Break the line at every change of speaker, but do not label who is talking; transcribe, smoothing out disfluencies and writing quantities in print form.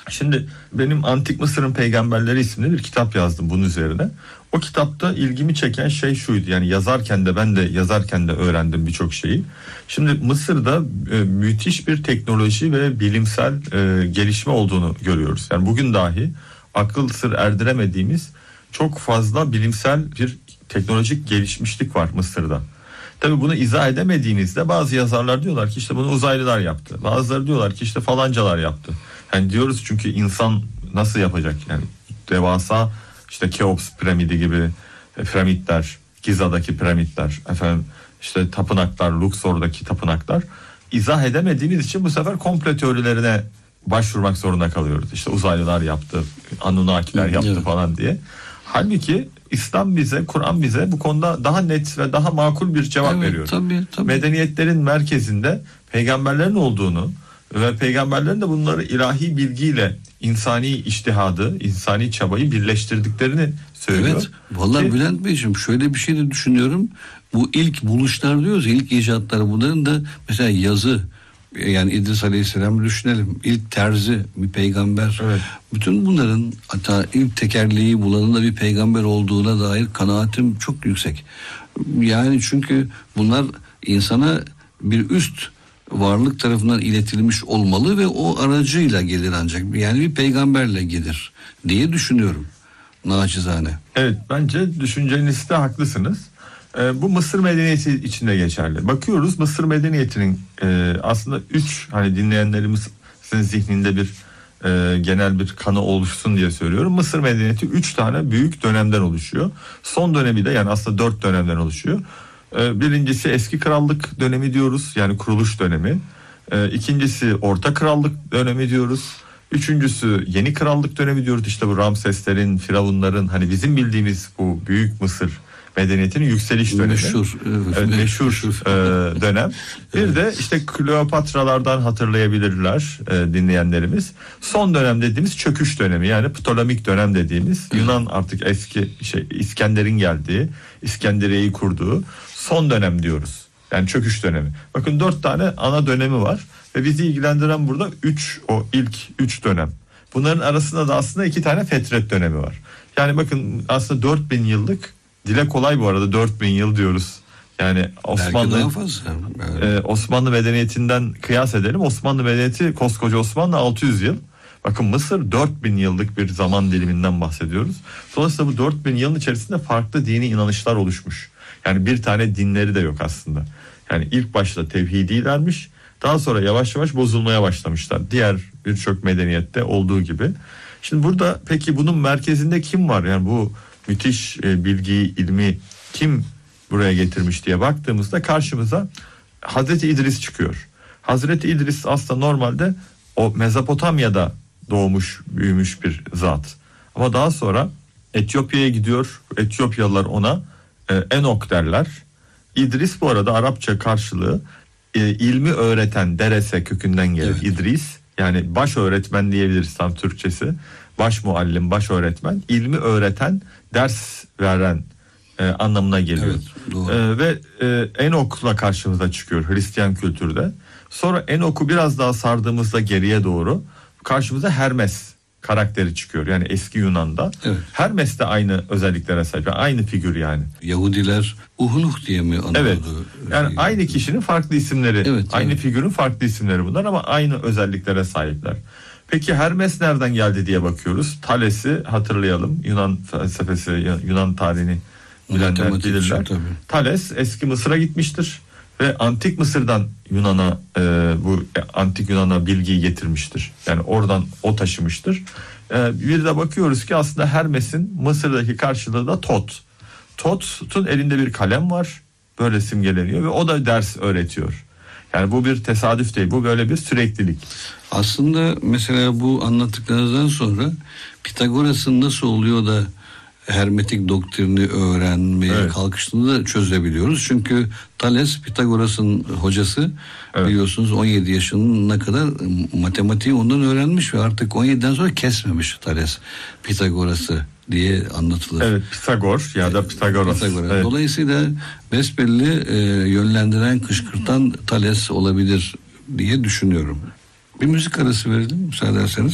Şimdi benim Antik Mısır'ın Peygamberleri isimli bir kitap yazdım bunun üzerine. O kitapta ilgimi çeken şey şuydu. Yani ben de yazarken de öğrendim birçok şeyi. Şimdi Mısır'da müthiş bir teknoloji ve bilimsel gelişme olduğunu görüyoruz. Yani bugün dahi akıl sır erdiremediğimiz çok fazla bilimsel bir teknolojik gelişmişlik var Mısır'da. Tabii bunu izah edemediğinizde bazı yazarlar diyorlar ki işte bunu uzaylılar yaptı. Bazıları diyorlar ki işte falancalar yaptı. Yani diyoruz çünkü insan nasıl yapacak? Yani devasa işte Keops piramidi gibi piramitler, Giza'daki piramitler, efendim işte tapınaklar, Luxor'daki tapınaklar izah edemediğimiz için bu sefer komplo teorilerine başvurmak zorunda kalıyoruz. İşte uzaylılar yaptı, Anunnakiler yaptı falan diye. Halbuki İslam bize, Kur'an bize bu konuda daha net ve daha makul bir cevap veriyor.
Tabii.
Medeniyetlerin merkezinde peygamberlerin olduğunu ve peygamberlerin de bunları ilahi bilgiyle insani içtihadı, insani çabayı birleştirdiklerini söylüyor.
Evet. Vallahi Bülent Beyciğim şöyle bir şey de düşünüyorum. Bu ilk buluşlar diyoruz ya, ilk icatlar, bunların da mesela yazı, yani İdris Aleyhisselam'ı düşünelim. İlk terzi bir peygamber.
Evet.
Bütün bunların, hatta ilk tekerleği bulanın da bir peygamber olduğuna dair kanaatim çok yüksek. Yani çünkü bunlar insana bir üst varlık tarafından iletilmiş olmalı ve o aracıyla gelir ancak. Yani bir peygamberle gelir diye düşünüyorum naçizane.
Evet, bence düşüncenizde haklısınız. Bu Mısır medeniyeti içinde geçerli. Bakıyoruz Mısır medeniyetinin aslında 3, hani dinleyenlerimizin zihninde bir genel bir kanı oluşsun diye söylüyorum. Mısır medeniyeti 3 tane büyük dönemden oluşuyor. Son dönemi de yani aslında 4 dönemden oluşuyor. Birincisi eski krallık dönemi diyoruz, yani kuruluş dönemi. İkincisi orta krallık dönemi diyoruz. Üçüncüsü yeni krallık dönemi diyoruz. İşte bu Ramseslerin, Firavunların, hani bizim bildiğimiz bu büyük Mısır medeniyetinin yükseliş dönemi. Meşhur dönem. Bir de işte Kleopatralardan hatırlayabilirler dinleyenlerimiz. Son dönem dediğimiz çöküş dönemi, yani Ptolemik dönem dediğimiz Yunan artık eski İskender'in geldiği, İskenderiye'yi kurduğu son dönem diyoruz. Yani çöküş dönemi. Bakın 4 tane ana dönemi var ve bizi ilgilendiren burada ilk 3 dönem. Bunların arasında da aslında 2 tane fetret dönemi var. Yani bakın aslında 4000 yıllık, dile kolay bu arada 4000 yıl diyoruz. Yani Osmanlı medeniyetinden kıyas edelim. Osmanlı medeniyeti, koskoca Osmanlı 600 yıl. Bakın Mısır 4000 yıllık bir zaman diliminden bahsediyoruz. Dolayısıyla bu 4000 yılın içerisinde farklı dini inanışlar oluşmuş. Yani bir tane dinleri de yok aslında. Yani ilk başta tevhidilermiş. Daha sonra yavaş yavaş bozulmaya başlamışlar. Diğer birçok medeniyette olduğu gibi. Şimdi burada peki bunun merkezinde kim var? Yani bu müthiş bilgiyi, ilmi kim buraya getirmiş diye baktığımızda karşımıza Hazreti İdris çıkıyor. Hazreti İdris aslında normalde o Mezopotamya'da doğmuş, büyümüş bir zat. Ama daha sonra Etiyopya'ya gidiyor. Etiyopyalılar ona Enok derler. İdris bu arada Arapça karşılığı ilmi öğreten, derese kökünden gelir. Evet. İdris, yani baş öğretmen diyebiliriz tam Türkçesi. Baş muallim, baş öğretmen, ilmi öğreten, ders veren anlamına geliyor. Evet, doğru. Ve Enok'la karşımıza çıkıyor Hristiyan kültürde. Sonra Enok'u biraz daha sardığımızda geriye doğru karşımıza Hermes karakteri çıkıyor. Yani eski Yunan'da. Evet. Hermes de aynı özelliklere sahip. Yani aynı figür yani.
Yahudiler Uhunuh diye mi anılıyordu?
Evet. Yani aynı kişinin farklı isimleri. Evet, aynı figürün farklı isimleri bunlar ama aynı özelliklere sahipler. Peki Hermes nereden geldi diye bakıyoruz. Thales'i hatırlayalım. Yunan felsefesi, Yunan tarihini bilenler bilirler. Thales eski Mısır'a gitmiştir ve antik Mısır'dan Yunan'a bu antik Yunan'a bilgiyi getirmiştir. Yani oradan o taşımıştır. Bir de bakıyoruz ki aslında Hermes'in Mısır'daki karşılığı da Tot. Tot'un elinde bir kalem var. Böyle simgeleniyor ve o da ders öğretiyor. Yani bu bir tesadüf değil. Bu böyle bir süreklilik.
Aslında mesela bu anlattıklarınızdan sonra Pitagoras'ın nasıl oluyor da hermetik doktrini öğrenmeye kalkıştığını da çözebiliyoruz. Çünkü Thales Pitagoras'ın hocası, biliyorsunuz 17 yaşına kadar matematiği ondan öğrenmiş ve artık 17'den sonra kesmemiş Thales Pitagoras'ı diye anlatılır.
Evet, Pitagor ya da Pitagoras. Evet.
Dolayısıyla besbelli yönlendiren, kışkırtan Thales olabilir diye düşünüyorum. Bir müzik arası verelim müsaade ederseniz.